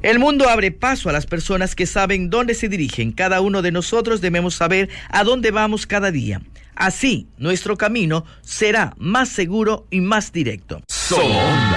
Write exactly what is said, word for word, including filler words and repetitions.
El mundo abre paso a las personas que saben dónde se dirigen. Cada uno de nosotros debemos saber a dónde vamos cada día. Así, nuestro camino será más seguro y más directo. Solo